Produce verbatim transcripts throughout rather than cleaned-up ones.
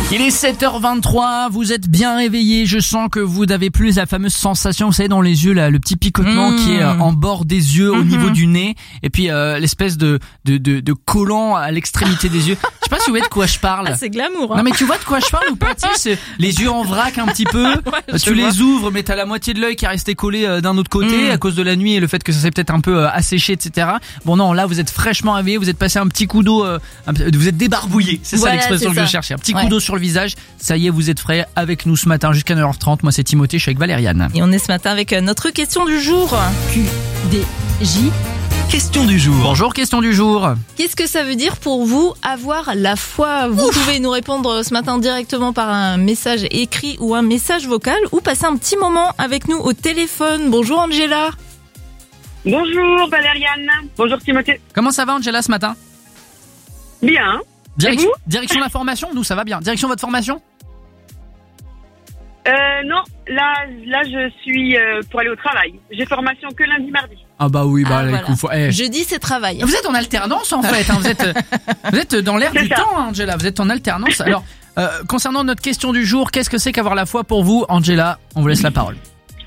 Il est sept heures vingt-trois, vous êtes bien réveillés, je sens que vous n'avez plus la fameuse sensation, vous savez, dans les yeux, là, le petit picotement mmh. qui est euh, en bord des yeux, mmh. au niveau du nez, et puis euh, l'espèce de, de, de, de collant à l'extrémité des yeux. Je sais pas si vous voyez de quoi je parle. Ah, c'est glamour. Hein. Non mais tu vois de quoi je parle ou pas? Tu sais, les yeux en vrac un petit peu, ouais, tu les vois. Ouvres, mais t'as la moitié de l'œil qui est resté collé euh, d'un autre côté mmh. à cause de la nuit et le fait que ça s'est peut-être un peu euh, asséché, et cetera. Bon non, là vous êtes fraîchement réveillés, vous êtes passé un petit coup d'eau, euh, un, vous êtes débarbouillé, c'est voilà, ça l'expression c'est que ça. Je cherchais. Un petit ouais. coup d'eau sur le visage, ça y est, vous êtes frais avec nous ce matin jusqu'à neuf heures trente. Moi c'est Timothée, je suis avec Valériane. Et on est ce matin avec notre question du jour. Q D J. Question du jour. Bonjour, question du jour. Qu'est-ce que ça veut dire pour vous avoir la foi? Vous Ouf. pouvez nous répondre ce matin directement par un message écrit ou un message vocal ou passer un petit moment avec nous au téléphone. Bonjour Angela. Bonjour Valériane. Bonjour Timothée. Comment ça va Angela ce matin? Bien. Direction, direction la formation, nous ça va bien. Direction votre formation? Euh, non, là, là je suis euh, pour aller au travail. J'ai formation que lundi, mardi. Ah bah oui, bah ah, là, voilà. écoute, faut, eh. Jeudi c'est travail. Vous êtes en alternance en fait, hein, vous êtes, vous êtes dans l'air c'est du ça. temps, Angela. Vous êtes en alternance. Alors, euh, concernant notre question du jour, qu'est-ce que c'est qu'avoir la foi pour vous, Angela? On vous laisse la parole.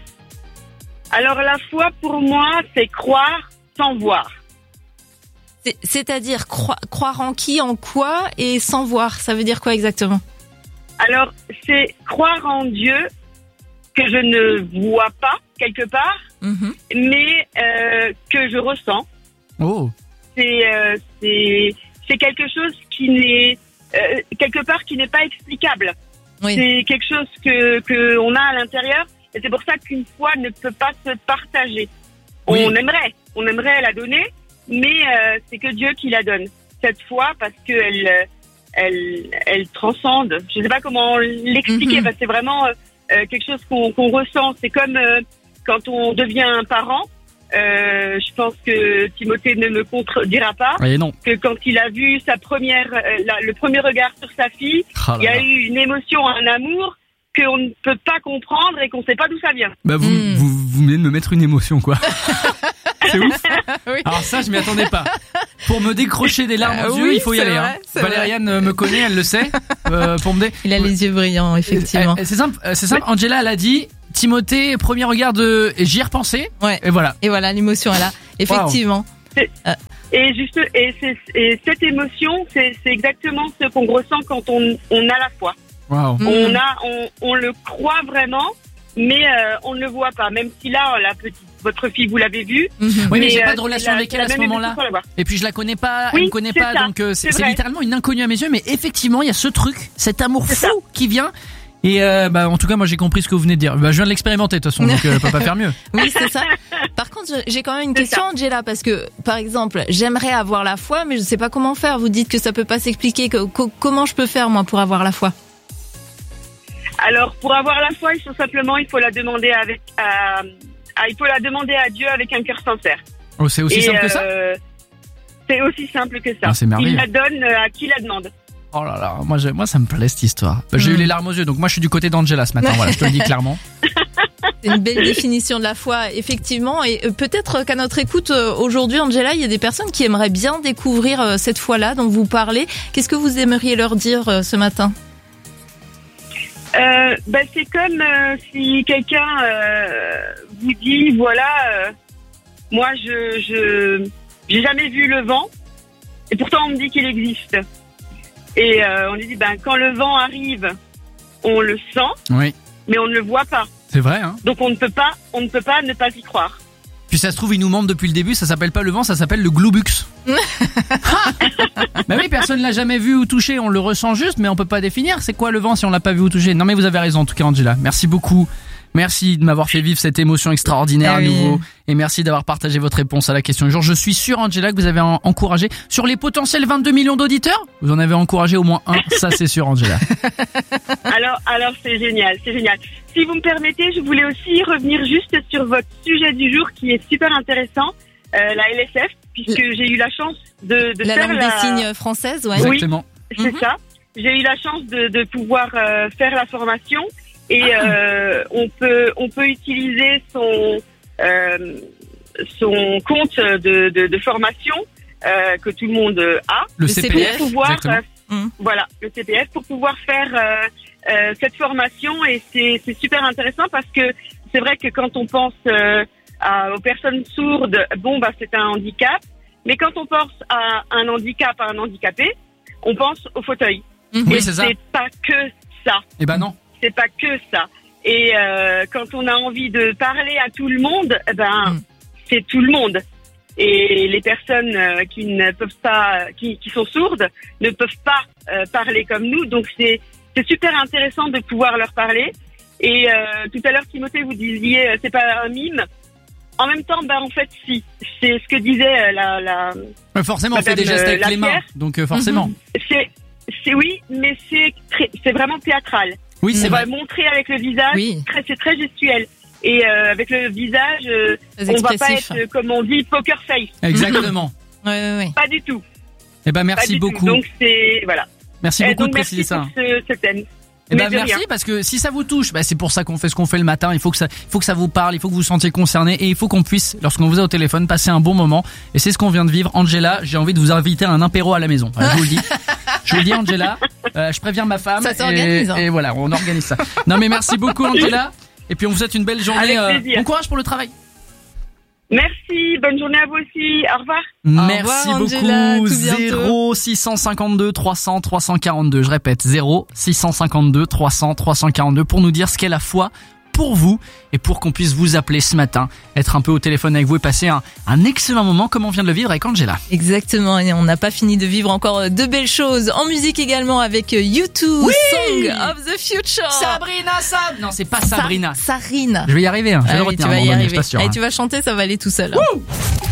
Alors la foi pour moi, c'est croire sans voir. C'est, c'est-à-dire cro- croire en qui, en quoi et sans voir. Ça veut dire quoi exactement? Alors, c'est croire en Dieu que je ne vois pas quelque part, mm-hmm. mais euh, que je ressens. Oh. C'est euh, c'est c'est quelque chose qui n'est euh, quelque part qui n'est pas explicable. Oui. C'est quelque chose que que on a à l'intérieur, et c'est pour ça qu'une foi ne peut pas se partager. Oui. On aimerait, on aimerait la donner, mais euh, c'est que Dieu qui la donne. Cette foi, parce que elle Elle, elle transcende. Je ne sais pas comment l'expliquer, mm-hmm. parce que c'est vraiment euh, quelque chose qu'on, qu'on ressent. C'est comme euh, quand on devient un parent. Euh, je pense que Timothée ne me contredira pas. Oui, non. Que quand il a vu sa première, euh, la, le premier regard sur sa fille, oh il y a là. eu une émotion, un amour qu'on ne peut pas comprendre et qu'on ne sait pas d'où ça vient. Bah vous, mm. vous, vous venez de me mettre une émotion, quoi. C'est ouf. Oui. Alors ça, je m'y attendais pas. Pour me décrocher des larmes aux euh, yeux, oui, il faut y aller. Vrai, hein. Valériane vrai. me connaît, elle le sait. Euh, pour me dé... Il a les yeux brillants, effectivement. Euh, c'est simple, c'est simple. Oui. Angela, elle a dit, Timothée, premier regard de, et j'y ai repensé. Ouais. Et voilà. Et voilà, l'émotion est là. Effectivement. Wow. Euh. Et juste, et, c'est, et cette émotion, c'est, c'est exactement ce qu'on ressent quand on, on a la foi. Wow. Mm. On a, on, on le croit vraiment, mais euh, on ne le voit pas. Même si là, la petite, votre fille, vous l'avez vue. Mm-hmm. Oui, mais, mais j'ai euh, pas de relation avec elle à ce moment-là. Et puis je la connais pas, oui, elle me connaît pas, ça, donc euh, c'est, c'est, c'est littéralement une inconnue à mes yeux. Mais effectivement, il y a ce truc, cet amour c'est fou ça. qui vient. Et euh, bah en tout cas, moi j'ai compris ce que vous venez de dire. Bah, je viens de l'expérimenter de toute façon, donc euh, peut pas faire mieux. Oui, c'est ça. Par contre, j'ai quand même une c'est question, ça. Angela, parce que par exemple, j'aimerais avoir la foi, mais je sais pas comment faire. Vous dites que ça peut pas s'expliquer. Que, que, comment je peux faire moi pour avoir la foi? Alors, pour avoir la foi, il faut simplement, il faut la demander avec, euh, ah, il faut la demander à Dieu avec un cœur sincère. Oh, c'est aussi Et simple euh, que ça? C'est aussi simple que ça. Ah, c'est merveilleux. Il la donne à qui la demande. Oh là là, moi, moi ça me plaît cette histoire. J'ai mmh. eu les larmes aux yeux, donc moi je suis du côté d'Angela ce matin, voilà, je te le dis clairement. C'est une belle définition de la foi, effectivement. Et peut-être qu'à notre écoute aujourd'hui, Angela, il y a des personnes qui aimeraient bien découvrir cette foi-là dont vous parlez. Qu'est-ce que vous aimeriez leur dire ce matin? Euh, bah c'est comme euh, si quelqu'un euh, vous dit voilà euh, moi je je j'ai jamais vu le vent et pourtant on me dit qu'il existe et euh, on lui dit ben quand le vent arrive on le sent oui. mais on ne le voit pas. C'est vrai hein. Donc on ne peut pas on ne peut pas ne pas y croire. Puis ça se trouve, il nous ment depuis le début, ça s'appelle pas le vent, ça s'appelle le Globux. Bah oui, personne l'a jamais vu ou touché, on le ressent juste, mais on peut pas définir c'est quoi le vent si on l'a pas vu ou touché. Non mais vous avez raison en tout cas Angela, merci beaucoup. Merci de m'avoir fait vivre cette émotion extraordinaire ah oui. à nouveau. Et merci d'avoir partagé votre réponse à la question du jour. Je suis sûr, Angela, que vous avez encouragé, sur les potentiels vingt-deux millions d'auditeurs, vous en avez encouragé au moins un. Ça, c'est sûr, Angela. Alors, alors, c'est génial, c'est génial. Si vous me permettez, je voulais aussi revenir juste sur votre sujet du jour qui est super intéressant, euh, la L S F, puisque le... j'ai eu la chance de, de la faire langue la... des signes française, ouais. Exactement. Oui, c'est mm-hmm. ça. J'ai eu la chance de, de pouvoir euh, faire la formation. Et ah. euh, on peut on peut utiliser son euh, son compte de, de, de formation euh, que tout le monde a. Le C P F, pour pouvoir exactement. Mmh. Voilà, le C P F pour pouvoir faire euh, euh, cette formation et c'est, c'est super intéressant parce que c'est vrai que quand on pense euh, à, aux personnes sourdes, bon bah c'est un handicap, mais quand on pense à un handicap, à un handicapé, on pense au fauteuil. Mmh. Et oui, c'est ça. C'est pas que ça. Eh ben non. C'est pas que ça. Et euh, quand on a envie de parler à tout le monde, eh ben mmh. c'est tout le monde. Et les personnes euh, qui ne peuvent pas, qui, qui sont sourdes, ne peuvent pas euh, parler comme nous. Donc c'est c'est super intéressant de pouvoir leur parler. Et euh, tout à l'heure, Timothée, vous disiez, euh, c'est pas un mime. En même temps, bah en fait, si. C'est ce que disait euh, la la. Mais forcément, on fait des gestes avec les mains, donc euh, forcément. Mm-hmm. C'est c'est oui, mais c'est très, c'est vraiment théâtral. Oui, c'est on vrai. va montrer avec le visage. Oui. Très, c'est très gestuel. Et euh, avec le visage, euh, on va pas être, euh, comme on dit, poker face. Exactement. Oui, oui, oui. Pas du tout. Eh ben merci beaucoup. Tout. Donc c'est voilà. Merci beaucoup de préciser ça. Merci pour ce, ce thème. Eh ben merci rien. Parce que si ça vous touche, bah c'est pour ça qu'on fait ce qu'on fait le matin. Il faut que ça, il faut que ça vous parle, il faut que vous vous sentiez concerné et il faut qu'on puisse, lorsqu'on vous a au téléphone, passer un bon moment. Et c'est ce qu'on vient de vivre. Angela, j'ai envie de vous inviter à un apéro à la maison. Euh, je vous le dis. Je vous le dis, Angela. Euh, je préviens ma femme. Ça s'organise. Et, hein. et voilà, on organise ça. Non mais merci beaucoup, Angela. Et puis on vous souhaite une belle journée. Euh, bon courage pour le travail. Merci, bonne journée à vous aussi. Au revoir. Merci Au revoir, Angela, beaucoup. tout bientôt. zéro six cent cinquante-deux trois cents trois cent quarante-deux. Je répète, zéro six cent cinquante-deux trois cents trois cent quarante-deux pour nous dire ce qu'est la foi pour vous et pour qu'on puisse vous appeler ce matin, être un peu au téléphone avec vous et passer un, un excellent moment comme on vient de le vivre avec Angela. Exactement, et on n'a pas fini de vivre encore de belles choses en musique également avec U deux, oui Song of the Future. Sabrina Sab. Non, c'est pas Sabrina. Sa- Sarine. Je vais y arriver, hein. Je vais ah le oui, retenir tu à un vas y moment donné, arriver. je suis pas sûr. Allez, Hein. tu vas chanter, ça va aller tout seul. Wouh.